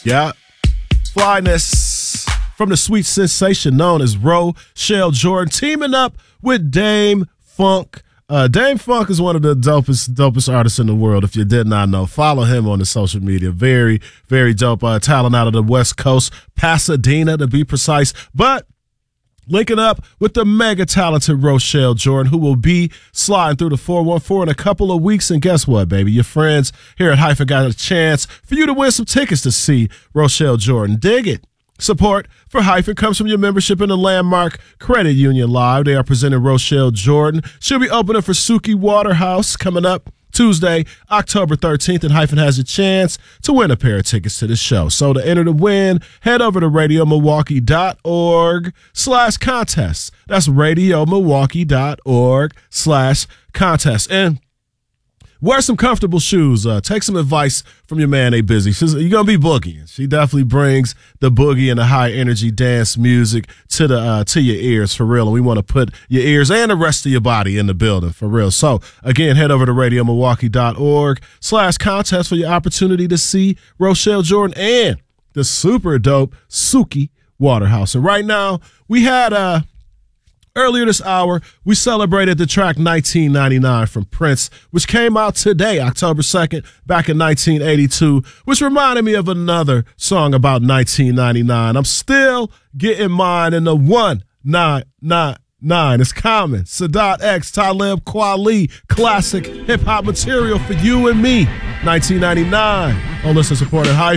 Yeah. Flyness from the sweet sensation known as Rochelle Jordan teaming up with Dame Funk. Dame Funk is one of the dopest artists in the world. If you did not know, follow him on the social media. Very, very dope talent out of the West Coast, Pasadena to be precise. But linking up with the mega talented Rochelle Jordan, who will be sliding through the 414 in a couple of weeks. And guess what, baby? Your friends here at Hyphen got a chance for you to win some tickets to see Rochelle Jordan. Dig it. Support for Hyphen comes from your membership in the Landmark Credit Union Live. They are presenting Rochelle Jordan. She'll be opening for Suki Waterhouse coming up Tuesday, October 13th, and Hyphen has a chance to win a pair of tickets to the show. So to enter the win, head over to radiomilwaukee.org/contest. That's radiomilwaukee.org/contest. And wear some comfortable shoes. Take some advice from your man, A Busy. You're going to be boogieing. She definitely brings the boogie and the high energy dance music to your ears for real. And we want to put your ears and the rest of your body in the building for real. So again, head over to radiomilwaukee.org/contest for your opportunity to see Rochelle Jordan and the super dope Suki Waterhouse. And right now we had earlier this hour, we celebrated the track 1999 from Prince, which came out today, October 2nd, back in 1982, which reminded me of another song about 1999. I'm still getting mine in the 199. It's Common, Sadat X, Talib Kweli, classic hip-hop material for you and me. 1999 on Listen Support at Hyphen.